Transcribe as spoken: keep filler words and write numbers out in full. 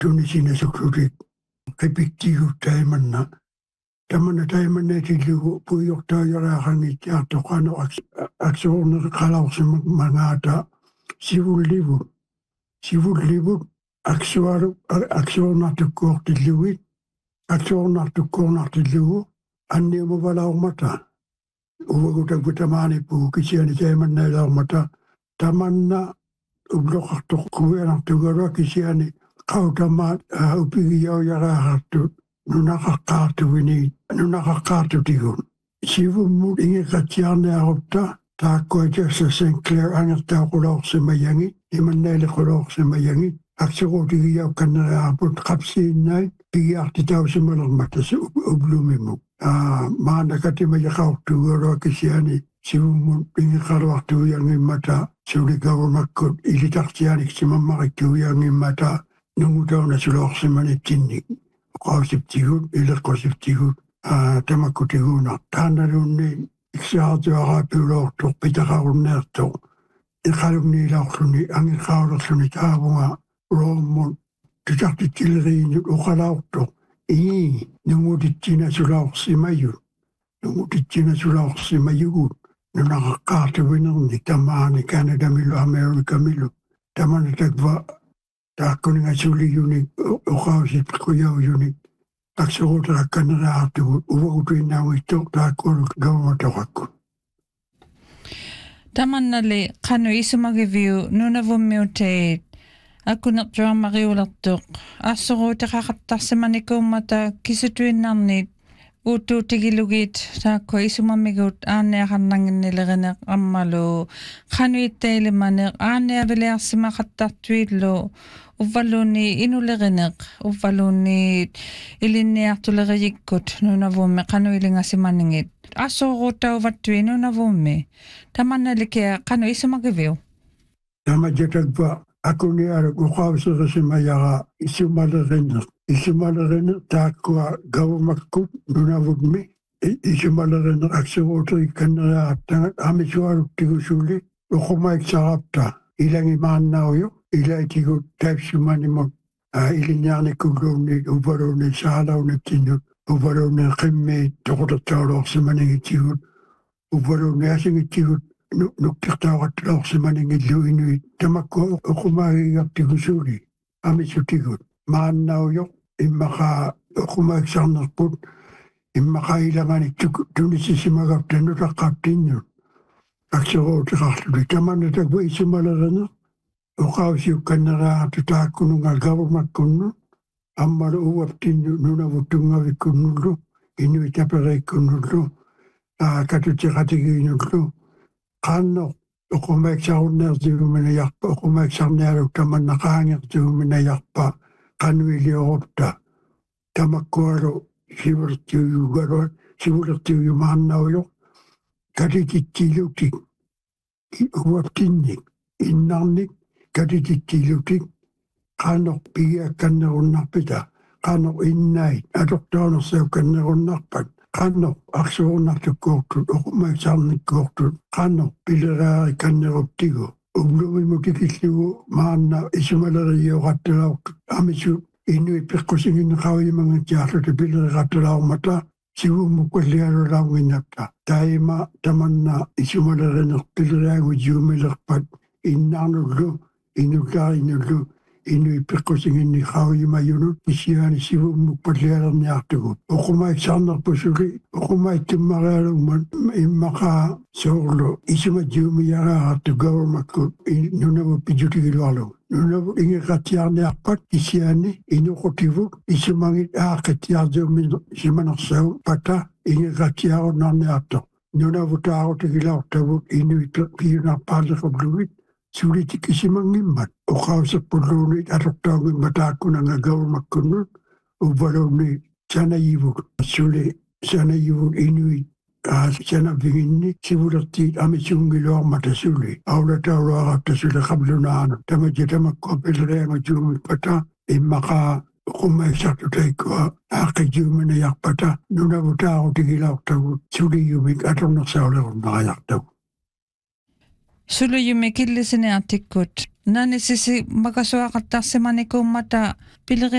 tunisina suksutik qipiktigu taimanna tamana taimanna tillugu puiortaajaraaqangit jaartoqano aksuorner qalausimak mangata sivullivu sivullivu aksuaru aksuornartukkuortilluit aksuornartukkuornartillugu anniumuvalaumata uvagutakutamaanipu kisiani taimannailaumata tamanna ubloqartoq kuvianartugarua kisiani qautamaat upigiyaujaraaqartu nunaqaqqaartuvini nunaqaqqaartutigun sivummut ingiqatsiarniarupta taakkuatiassa Saint Clair angertaaqulaorsimayangit imannailiqulaorsimayangit aksuruutigiyaukkaneriarput qapsiinnait pigiartitausimalermata ublumimuk maanakatimayaqaortugarua kisiani sivummut ingiqaluartuuyangimmata suligarunakkut ilitartianik simammariktuuyangimmata nungutauna suloorsimanittinnik qausiptigut ileqqusiptigut tamakkutiguuna taanalunni iksiaartuaraapiuloortuq pitaqarunneertuq iqalumniilaorluni angiqaulorluni taavunga roommun tutartittileriinut uqalaortuq ii nungutitsina sulaorsimayut nungutitsina sulaorsimayugut nunaqaqqaartuvinerni tamaani Kanadamilu Amerikamilu tamanatakva taakkuningasuliyunik uqausipquyaujunik aksuruutarakkaneriaartugut uvagutuinnaangittoq taakkuulu gavamatoqakkut tamannali qanu isumagiviu nunavummiuteit akkunertuamariulertuq assuruutiqaqattarsimanikuummata kisutuinnarnit uuttuutigilugit taakku isumammigut aanniaqarnanginnilereneq ammalu qanuittailimaniq aanniaviliarsimaqattartuillu uvvalluunni inulereneq uvvalluunni ilinniartuleriyikkut nunavummi qanuilingasimanningit assuruuttauvattui nunavummi tamannalikia qanu isumagiviu tamajatakva akuniaruk uqauserisimajara isumalerineq isumalerineq taakkua gavamakkut nunavutmi isumalerineq aksuruuterikkanneriaartangat amisuaruktigusuli uqumaiksaarapta ilangimaannauju ilaitigut taipsumanimut ilinniarnikkulluunniit uvaluunni saalaunittinnut uvaluunni qimmiit toqutertauloorsimaningitigut uvaluunni asingittigut nuktirtauqattaloorsimaningillu inuit tamakku uqumaagigartigusuuli amisutigut maannaujoq immaqa uqumaiksarnerput immaqa ilanganik tunisisimagaptanut aqqaaptinnut aksuruutiqarluli tamannatakva isumalerineq uqausiukkanneriaartu taakkunungal gavamakkunu ammalu uwaptinnu nunavuttungavikkunnullu inuit taperiikkunnullu katutiqatigiinullu qaannoq uqumaiksaarunneertiguminajarpa uqumaiksarnialuk tamanna qaangertiguminajarpa qanuiliorupta tamakkualu sivulertiuyugalua sivulertiuyumaannaujoq katitittiilutik uwaptinnik innarnik katitittiilutik qaannoq pigiakkannerunnarpita qaannoq innait atortaunersiukkannerunnarpat qaannoq aksurunnartukkuortut uqumaiksarnikkuortut qaannoq pileraarikkanneruptigu ublumimmutikillugu maanna isumaleriyuqattalaortut amisu inuit piqqusinginneqaujimangatiarluta pileriqattalaormata sivummukallialulaunginnapta taima tamanna isumalerineq pileriangut juumilerpat innaarnullu inullaarinullu inuit piqqusinginniqaujimayunut isiani sivummukpallialerniartugut uqumaiksaarnerpusuli uqumaittummarialugman immaqa soorlu isumatjuumiyaraaqartu gavamakkut nunavu pijutigiluarlugu nunavu ingiqatiarniarpat isiani inuqutivuk isumangit aaqittiartuumi simanersagu pata ingiqatiarunarniartoq nunavu taarutigilaortavut inuit piyunarpaaliqablugit sulitikkisimangimmat uqausepulluunit atortaungimmataakunanga gavamakkunu uvvaluunni sanayivuk suli sanayivuk inuit sanavinginni sivulertiit amisungiluarmata suli aulatauluarapta suli qablunaanu tamaja tamakkua pileriangujuumikpata immaqaa uqumaiksaartutaikkua aaqqijuuminajarpata nunavu taarutigilaortagut suliyumik atornersaulerunnaajartagut suluyumi killisiniartikkut nanisisi makasuaqattarsimanikuummata pileri